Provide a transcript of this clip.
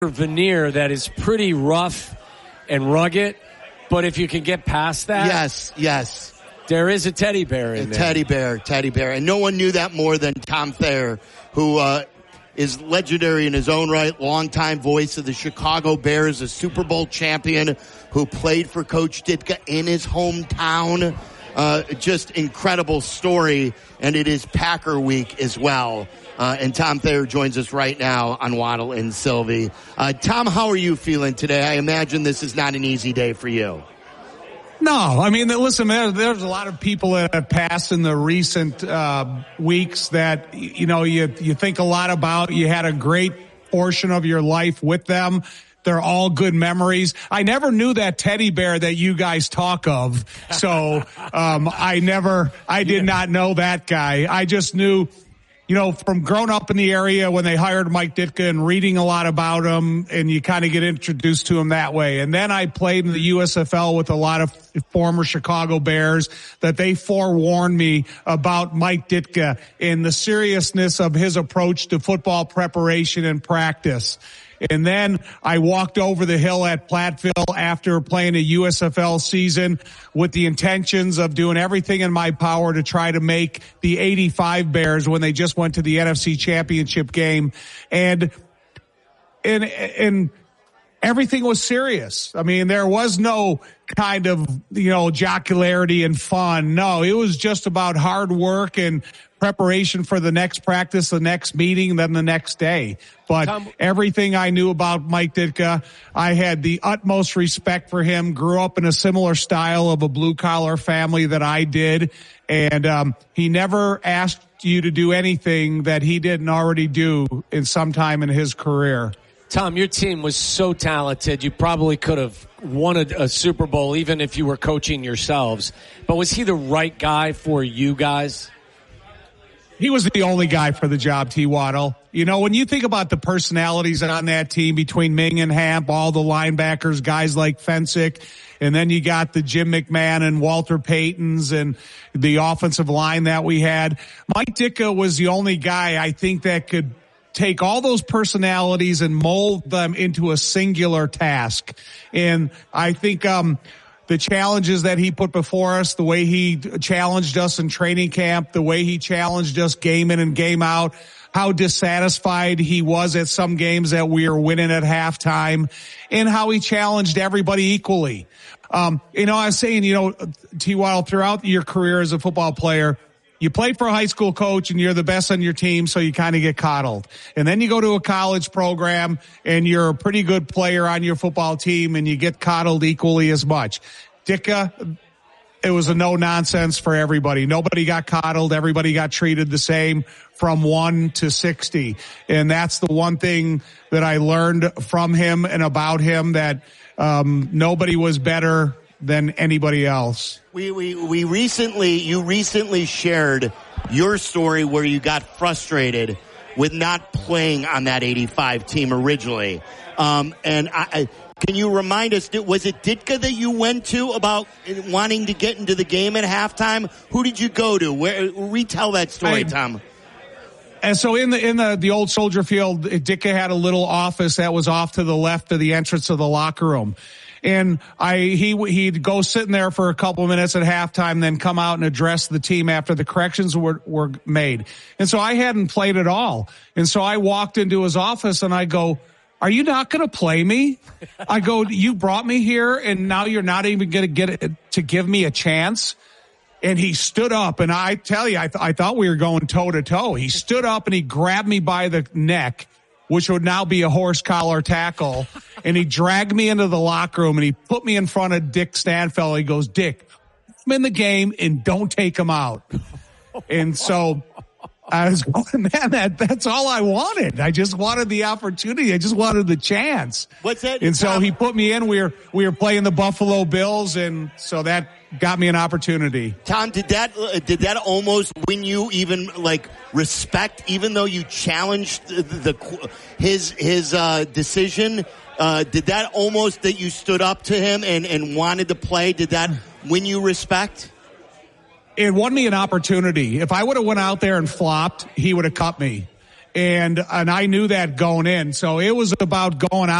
veneer that is pretty rough and rugged, but if you can get past that. Yes. There is a teddy bear in there. Teddy bear. And no one knew that more than Tom Thayer, who is legendary in his own right, longtime voice of the Chicago Bears, a Super Bowl champion who played for Coach Ditka in his hometown. Just incredible story, and it is Packer week as well. And Tom Thayer joins us right now on Waddle and Sylvie. Tom, how are you feeling today? I imagine this is not an easy day for you. No, I mean, listen, there's a lot of people that have passed in the recent weeks that, you think a lot about. You had a great portion of your life with them. They're all good memories. I never knew that teddy bear that you guys talk of. So, I did not know that guy. I just knew, from growing up in the area when they hired Mike Ditka and reading a lot about him, and you kind of get introduced to him that way. And then I played in the USFL with a lot of former Chicago Bears that they forewarned me about Mike Ditka and the seriousness of his approach to football preparation and practice. And then I walked over the hill at Platteville after playing a USFL season with the intentions of doing everything in my power to try to make the 85 Bears when they just went to the NFC Championship game. And everything was serious. I mean, there was no kind of, jocularity and fun. No, it was just about hard work and preparation for the next practice, the next meeting, then the next day. But everything I knew about Mike Ditka, I had the utmost respect for him, grew up in a similar style of a blue-collar family that I did, and he never asked you to do anything that he didn't already do in some time in his career. Tom, your team was so talented, you probably could have won a Super Bowl even if you were coaching yourselves. But was he the right guy for you guys? He was the only guy for the job, T. Waddle. When you think about the personalities on that team between Ming and Hamp, all the linebackers, guys like Fensick, and then you got the Jim McMahon and Walter Paytons and the offensive line that we had. Mike Ditka was the only guy I think that could take all those personalities and mold them into a singular task. And I think, the challenges that he put before us, the way he challenged us in training camp, the way he challenged us game in and game out, how dissatisfied he was at some games that we were winning at halftime, and how he challenged everybody equally. I was saying, T. Waddle, throughout your career as a football player, you play for a high school coach and you're the best on your team, so you kind of get coddled. And then you go to a college program and you're a pretty good player on your football team and you get coddled equally as much. Ditka, it was a no-nonsense for everybody. Nobody got coddled. Everybody got treated the same from 1 to 60. And that's the one thing that I learned from him and about him, that nobody was better than anybody else. You recently shared your story where you got frustrated with not playing on that 85 team originally. Can you remind us, was it Ditka that you went to about wanting to get into the game at halftime? Who did you go to? Retell that story, Tom. And so in the old Soldier Field, Ditka had a little office that was off to the left of the entrance of the locker room. And he'd go sitting there for a couple of minutes at halftime, then come out and address the team after the corrections were made. And so I hadn't played at all. And so I walked into his office and I go, "Are you not going to play me?" I go, "You brought me here and now you're not even going to give me a chance?" And he stood up, and I tell you, I thought we were going toe to toe. He stood up and he grabbed me by the neck, which would now be a horse collar tackle. And he dragged me into the locker room and he put me in front of Dick Stanfield. He goes, "Dick, I'm in the game and don't take him out." And so I was going, man, that's all I wanted. I just wanted the opportunity. I just wanted the chance. What's that? And so he put me in. We were playing the Buffalo Bills, and so that got me an opportunity. Tom, did that almost win you even respect, even though you challenged his decision? Did that almost, that you stood up to him and wanted to play, did that win you respect? It won me an opportunity. If I would have went out there and flopped, he would have cut me. And I knew that going in. So it was about going out